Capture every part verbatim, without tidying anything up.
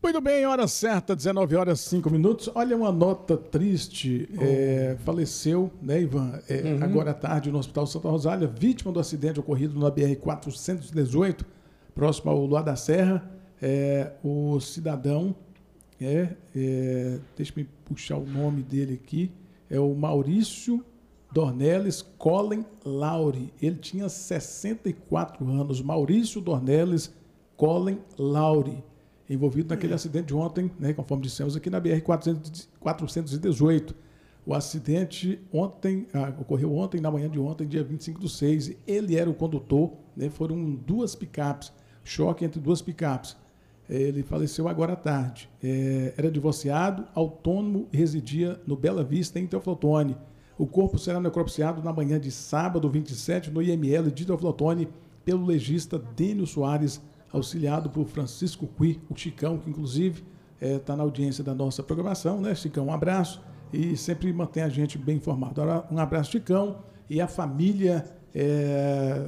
Muito bem, hora certa, dezenove horas e cinco minutos. Olha, uma nota triste. Oh. É, faleceu, né, Ivan? É, uhum. Agora à tarde no Hospital Santa Rosália, vítima do acidente ocorrido na B R quatrocentos e dezoito, próximo ao Luar da Serra. É, o cidadão, é, é, deixa eu puxar o nome dele aqui, é o Maurício Dornelles Collen Lauri. Ele tinha sessenta e quatro anos. Maurício Dornelles Collen Lauri, envolvido naquele é. acidente de ontem, né, conforme dissemos aqui na B R quatrocentos e dezoito. O acidente ontem, ah, ocorreu ontem, na manhã de ontem, dia vinte e cinco do seis. Ele era o condutor, né, foram duas picapes, choque entre duas picapes. Ele faleceu agora à tarde. É, era divorciado, autônomo e residia no Bela Vista, em Teoflotone. O corpo será necropsiado na manhã de sábado, vinte e sete, no I M L de Teoflotone, pelo legista Dênio Soares, auxiliado por Francisco Cui, o Chicão, que inclusive está é, na audiência da nossa programação, né, Chicão? Um abraço e sempre mantém a gente bem informado. Um abraço, Chicão, e a família é,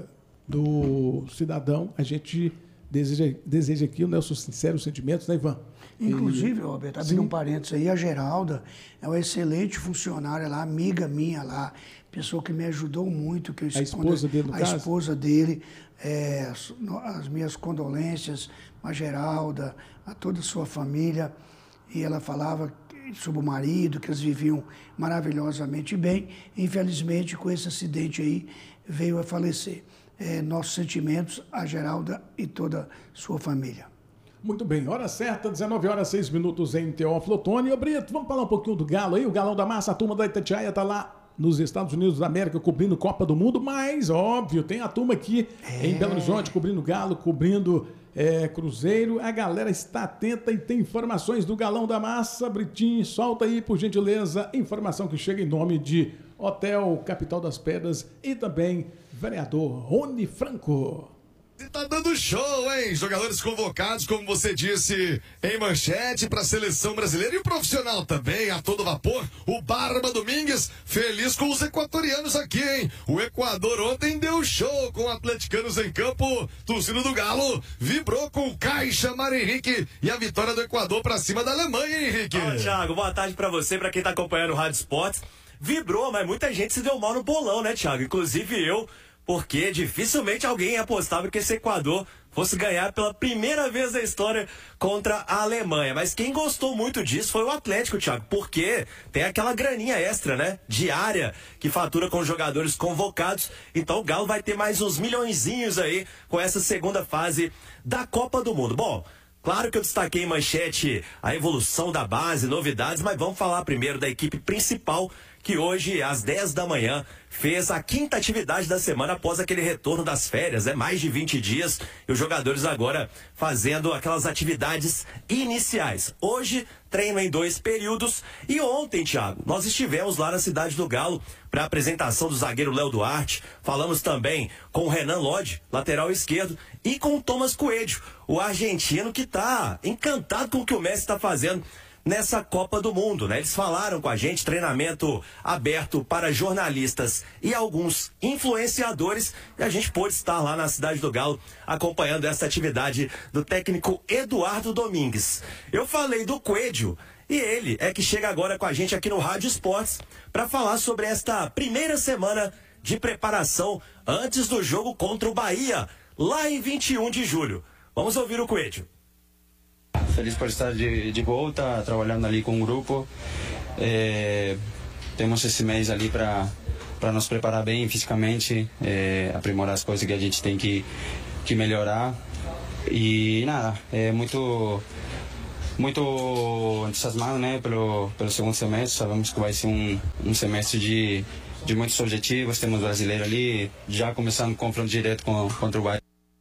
do cidadão. A gente deseja, deseja aqui os nossos sinceros sentimentos, né, Ivan? Inclusive, e... Roberto, abrindo um parênteses aí, a Geralda é uma excelente funcionária lá, amiga minha lá, pessoa que me ajudou muito. Que eu a esposa dele, no A caso? esposa dele, é, as minhas condolências a Geralda, a toda a sua família. E ela falava sobre o marido, que eles viviam maravilhosamente bem. Infelizmente, com esse acidente aí, veio a falecer. É, nossos sentimentos a Geralda e toda a sua família. Muito bem, hora certa, dezenove horas e seis minutos em Teófilo. Ô Brito, vamos falar um pouquinho do Galo aí? O Galão da Massa, a turma da Itatiaia está lá nos Estados Unidos da América cobrindo Copa do Mundo, mas, óbvio, tem a turma aqui é. em Belo Horizonte cobrindo Galo, cobrindo é, Cruzeiro. A galera está atenta e tem informações do Galão da Massa. Britinho, solta aí, por gentileza, informação que chega em nome de Hotel Capital das Pedras e também vereador Rony Franco. E tá dando show, hein? Jogadores convocados, como você disse, em manchete para a seleção brasileira e o profissional também, a todo vapor. O Barba Domingues, feliz com os equatorianos aqui, hein? O Equador ontem deu show com atleticanos em campo. Torcida do Galo vibrou com o Caixa Mário Henrique e a vitória do Equador para cima da Alemanha, hein, Henrique? Ó, Thiago, boa tarde para você, para quem tá acompanhando o Rádio Esportes. Vibrou, mas muita gente se deu mal no bolão, né, Thiago? Inclusive eu. Porque dificilmente alguém apostava que esse Equador fosse ganhar pela primeira vez na história contra a Alemanha. Mas quem gostou muito disso foi o Atlético, Thiago, porque tem aquela graninha extra, né, diária, que fatura com jogadores convocados. Então o Galo vai ter mais uns milhõezinhos aí com essa segunda fase da Copa do Mundo. Bom, claro que eu destaquei em manchete a evolução da base, novidades, mas vamos falar primeiro da equipe principal, que hoje, às dez da manhã, fez a quinta atividade da semana após aquele retorno das férias, né? Mais de vinte dias, e os jogadores agora fazendo aquelas atividades iniciais. Hoje, treino em dois períodos, e ontem, Thiago, nós estivemos lá na Cidade do Galo para a apresentação do zagueiro Léo Duarte. Falamos também com o Renan Lodge, lateral esquerdo, e com o Thomas Coelho, o argentino que está encantado com o que o Messi está fazendo nessa Copa do Mundo, né? Eles falaram com a gente, treinamento aberto para jornalistas e alguns influenciadores, e a gente pôde estar lá na Cidade do Galo acompanhando essa atividade do técnico Eduardo Domingues. Eu falei do Coelho, e ele é que chega agora com a gente aqui no Rádio Esportes para falar sobre esta primeira semana de preparação antes do jogo contra o Bahia, lá em vinte e um de julho. Vamos ouvir o Coelho. Feliz por estar de, de volta, trabalhando ali com o grupo. É, temos esse mês ali para para nos preparar bem fisicamente, é, aprimorar as coisas que a gente tem que, que melhorar. E nada, é muito, muito entusiasmado, né, pelo, pelo segundo semestre. Sabemos que vai ser um, um semestre de, de muitos objetivos. Temos o brasileiro ali, já começando o confronto direto com, contra o Bahia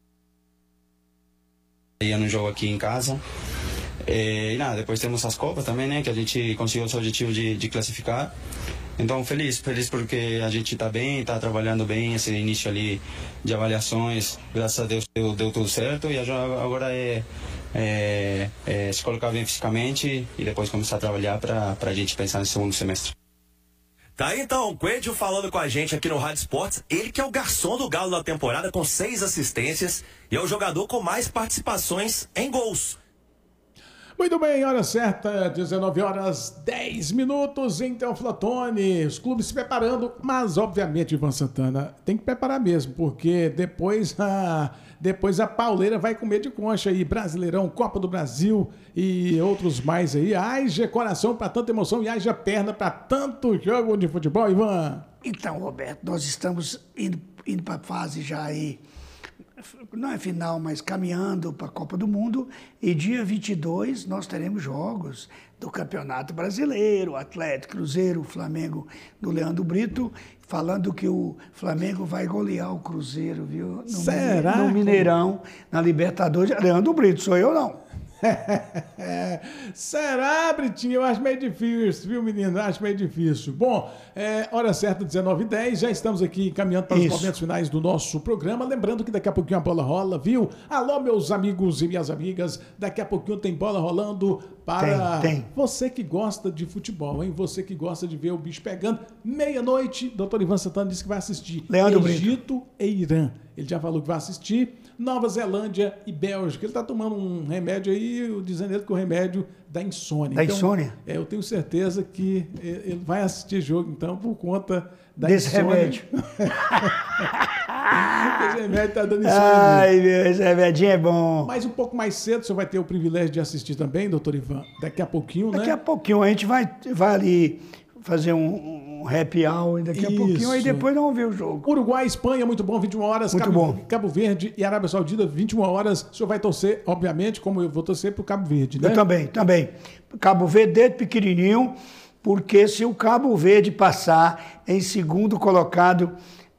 no jogo aqui em casa. É, e nada, depois temos as Copas também, né, que a gente conseguiu o objetivo de, de classificar. Então, feliz, feliz porque a gente está bem, está trabalhando bem, esse início ali de avaliações, graças a Deus deu, deu tudo certo, e agora é, é, é se colocar bem fisicamente e depois começar a trabalhar para a gente pensar no segundo semestre. Tá aí então, o Coelho falando com a gente aqui no Rádio Esportes, ele que é o garçom do Galo na temporada com seis assistências e é o jogador com mais participações em gols. Muito bem, hora certa, dezenove horas dez minutos em Teoflotone. Os clubes se preparando, mas obviamente, Ivan Santana, tem que preparar mesmo, porque depois a, depois a pauleira vai comer de concha aí. Brasileirão, Copa do Brasil e outros mais aí. Haja coração para tanta emoção e haja perna para tanto jogo de futebol, Ivan. Então, Roberto, nós estamos indo, indo para a fase já aí, não é final, mas caminhando para a Copa do Mundo. E dia vinte e dois nós teremos jogos do Campeonato Brasileiro, Atlético, Cruzeiro, Flamengo do Leandro Brito, falando que o Flamengo vai golear o Cruzeiro, viu? No Será? No Mineirão, na Libertadores. Leandro Brito, sou eu não. Será, Britinho? Eu acho meio difícil, viu, menino? Acho meio difícil. Bom, é, hora certa, dezenove e dez, já estamos aqui caminhando para os Isso. momentos finais do nosso programa. Lembrando que daqui a pouquinho a bola rola, viu? Alô, meus amigos e minhas amigas, daqui a pouquinho tem bola rolando para Tem, tem. você que gosta de futebol, hein? Você que gosta de ver o bicho pegando. Meia-noite, doutor Ivan Santana disse que vai assistir Leandro Brito. Egito e Irã. Ele já falou que vai assistir Nova Zelândia e Bélgica. Ele está tomando um remédio aí, dizendo ele que o remédio da insônia. Da então, insônia? É, eu tenho certeza que ele vai assistir jogo, então, por conta da Desse insônia. remédio. Esse remédio está dando insônia. Ai, meu, esse remedinho é bom. Mas um pouco mais cedo, você vai ter o privilégio de assistir também, doutor Ivan. Daqui a pouquinho, Daqui né? a pouquinho a gente vai, vai ali fazer um, um happy hour, daqui a Isso. pouquinho, aí depois nós vamos ver o jogo. Uruguai, Espanha, muito bom, vinte e uma horas. Muito Cabo, bom. Cabo Verde e Arábia Saudita, vinte e uma horas. O senhor vai torcer, obviamente, como eu vou torcer para o Cabo Verde, né? Eu também, também. Cabo Verde desde pequenininho, porque se o Cabo Verde passar em segundo colocado,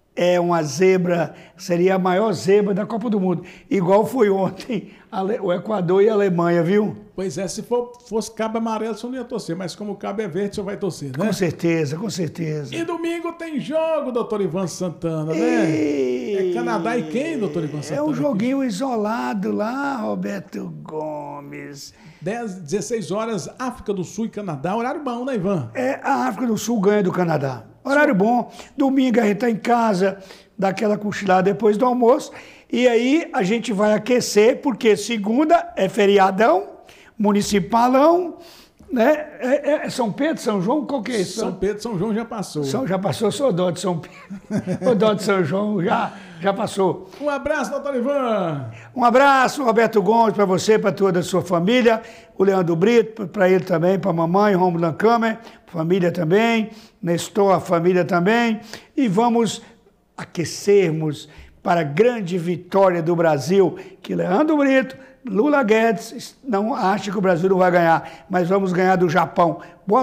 é uma zebra, seria a maior zebra da Copa do Mundo. Igual foi ontem o Equador e a Alemanha, viu? Pois é, se for, fosse Cabo Amarelo, o senhor não ia torcer, mas como o Cabo é verde, o senhor vai torcer, né? Com certeza, com certeza. E domingo tem jogo, doutor Ivan Santana, né? E... É Canadá e quem, doutor Ivan Santana? É um joguinho isolado lá, Roberto Gomes. dez, dezesseis horas, África do Sul e Canadá. Horário bom, né, Ivan? É, a África do Sul ganha do Canadá. Horário bom. Domingo a gente está em casa, dá aquela cochilada depois do almoço. E aí a gente vai aquecer, porque segunda é feriadão, municipalão, né? É, é São Pedro, São João, qual que é isso? São Pedro, São João já passou. São, já passou, sou dó de São Pedro. O dó de São João já, já passou. Um abraço, doutor Ivan. Um abraço, Roberto Gomes, para você, para toda a sua família. O Leandro Brito, para ele também, para a mamãe, Romulo Lancamer, família também. Nestor, a família também. E vamos aquecermos para a grande vitória do Brasil, que Leandro Brito, Lula Guedes, não acha que o Brasil não vai ganhar, mas vamos ganhar do Japão. Boa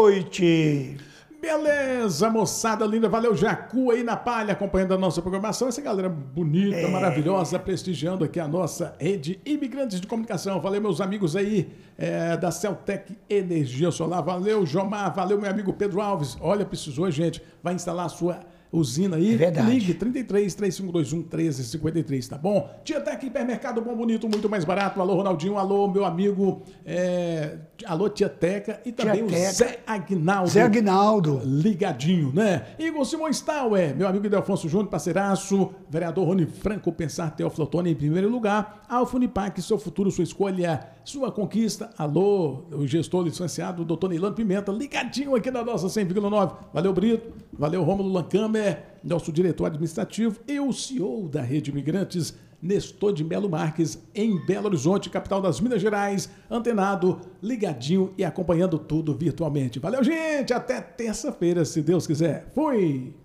noite! Beleza, moçada linda. Valeu, Jacu aí na palha, acompanhando a nossa programação. Essa galera bonita, é. maravilhosa, prestigiando aqui a nossa rede Imigrantes de Comunicação. Valeu, meus amigos aí é, da Celtec Energia Solar. Valeu, Jomar. Valeu, meu amigo Pedro Alves. Olha, precisou, gente. Vai instalar a sua usina aí. É verdade. Ligue trinta e três, três cinco dois um, um três cinco três, tá bom? Tietec Hipermercado Bom Bonito, muito mais barato. Alô, Ronaldinho. Alô, meu amigo. É... Alô, Tieteca. E também Tieteca. o Zé Aguinaldo. Zé Aguinaldo. Ligadinho, né? Igor Simões Tauer, meu amigo Delfonso Júnior, parceiraço. Vereador Rony Franco, pensar Teoflotone em primeiro lugar. Alfa Unipac, seu futuro, sua escolha, sua conquista. Alô, o gestor licenciado, doutor Neilano Pimenta, ligadinho aqui na nossa cem vírgula nove. Valeu, Brito. Valeu, Rômulo Lancamer, nosso diretor administrativo e o C E O da Rede Imigrantes, Nestor de Melo Marques, em Belo Horizonte, capital das Minas Gerais, antenado, ligadinho e acompanhando tudo virtualmente. Valeu, gente! Até terça-feira, se Deus quiser. Fui!